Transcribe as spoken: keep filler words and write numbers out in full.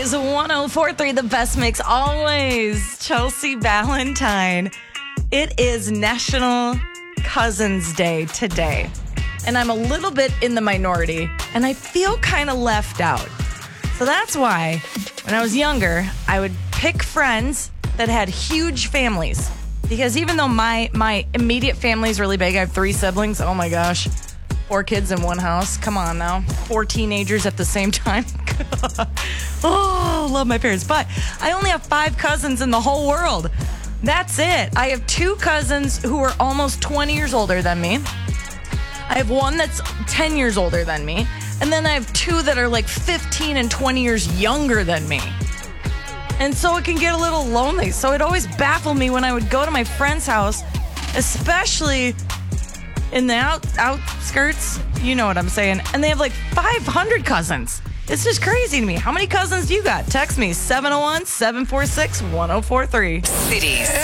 Cities one oh four point three, the best mix always. Chelsea Valentine. It is National Cousins Day today. And I'm a little bit in the minority, and I feel kind of left out. So that's why, when I was younger, I would pick friends that had huge families. Because even though my, my immediate family is really big, I have three siblings. Oh my gosh. Four kids in one house. Come on now. Four teenagers at the same time. Oh, love my parents. But I only have five cousins in the whole world. That's it. I have two cousins who are almost twenty years older than me. I have one that's ten years older than me. And then I have two that are like fifteen and twenty years younger than me. And so it can get a little lonely. So it always baffled me when I would go to my friend's house, especially in the out, outskirts. You know what I'm saying. And they have like five hundred cousins. It's just crazy to me. How many cousins do you got? Text me seven oh one, seven four six, one oh four three. Cities